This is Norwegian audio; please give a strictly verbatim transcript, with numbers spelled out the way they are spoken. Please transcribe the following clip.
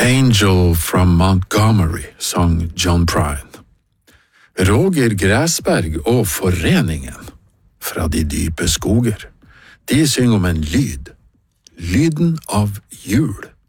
Angel from Montgomery, sang John Prine. Roger Græsberg og Foreningen fra de dype skoger. De synger om en lyd. Lyden av jul.